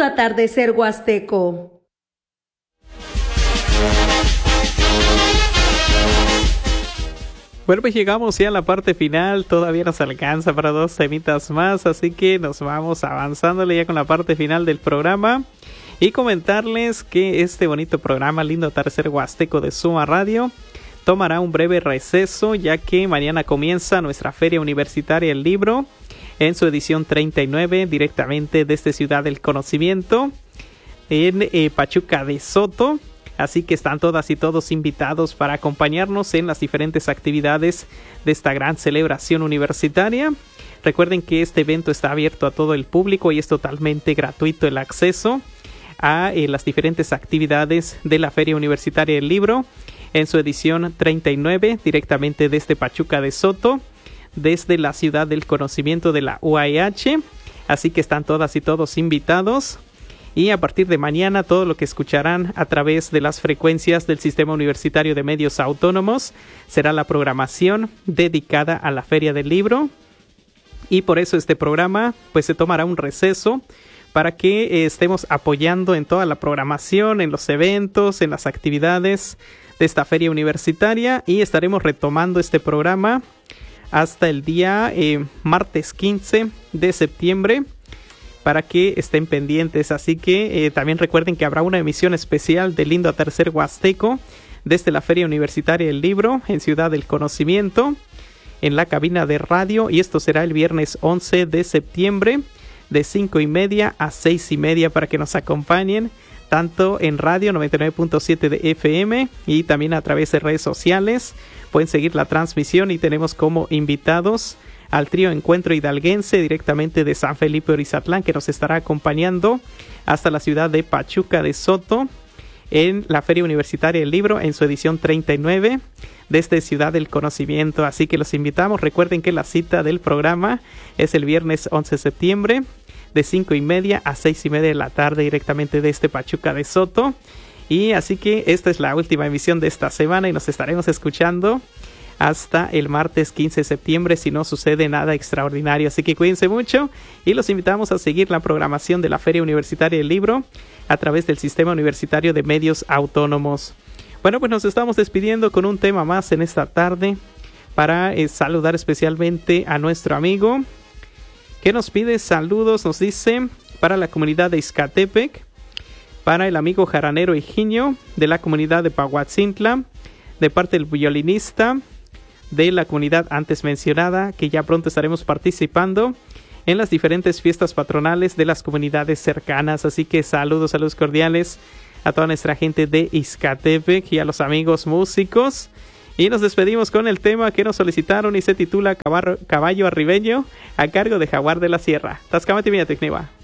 Atardecer Huasteco. Bueno, pues llegamos ya a la parte final, todavía nos alcanza para 2 temitas más, así que nos vamos avanzándole ya con la parte final del programa y comentarles que este bonito programa Lindo Atardecer Huasteco de Suma Radio tomará un breve receso, ya que mañana comienza nuestra Feria Universitaria del Libro en su edición 39, directamente desde Ciudad del Conocimiento en Pachuca de Soto. Así que están todas y todos invitados para acompañarnos en las diferentes actividades de esta gran celebración universitaria. Recuerden que este evento está abierto a todo el público y es totalmente gratuito el acceso a las diferentes actividades de la Feria Universitaria del Libro en su edición 39, directamente desde Pachuca de Soto, desde la Ciudad del Conocimiento de la UAH. Así que están todas y todos invitados. Y a partir de mañana todo lo que escucharán a través de las frecuencias del Sistema Universitario de Medios Autónomos será la programación dedicada a la Feria del Libro. Y por eso este programa pues se tomará un receso para que estemos apoyando en toda la programación, en los eventos, en las actividades de esta Feria Universitaria. Y estaremos retomando este programa hasta el día martes 15 de septiembre. Para que estén pendientes, así que también recuerden que habrá una emisión especial de Lindo Atardecer Huasteco desde la Feria Universitaria del Libro en Ciudad del Conocimiento en la cabina de radio, y esto será el viernes 11 de septiembre de 5:30 a 6:30 para que nos acompañen tanto en radio 99.7 de FM y también a través de redes sociales. Pueden seguir la transmisión y tenemos como invitados al trío Encuentro Hidalguense directamente de San Felipe Orizatlán, que nos estará acompañando hasta la ciudad de Pachuca de Soto en la Feria Universitaria del Libro en su edición 39 desde Ciudad del Conocimiento. Así que los invitamos. Recuerden que la cita del programa es el viernes 11 de septiembre de 5:30 a 6:30 de la tarde directamente desde Pachuca de Soto. Y así que esta es la última emisión de esta semana y nos estaremos escuchando hasta el martes 15 de septiembre si no sucede nada extraordinario. Así que cuídense mucho y los invitamos a seguir la programación de la Feria Universitaria del Libro a través del Sistema Universitario de Medios Autónomos. Bueno, pues nos estamos despidiendo con un tema más en esta tarde para saludar especialmente a nuestro amigo que nos pide saludos. Nos dice para la comunidad de Izcatepec, para el amigo jaranero Higinio de la comunidad de Pahuatzintla, de parte del violinista de la comunidad antes mencionada, que ya pronto estaremos participando en las diferentes fiestas patronales de las comunidades cercanas. Así que saludos cordiales a toda nuestra gente de Izcatepec y a los amigos músicos. Y nos despedimos con el tema que nos solicitaron y se titula Caballo Arribeño, a cargo de Jaguar de la Sierra. Tascamati Mia Tecniva.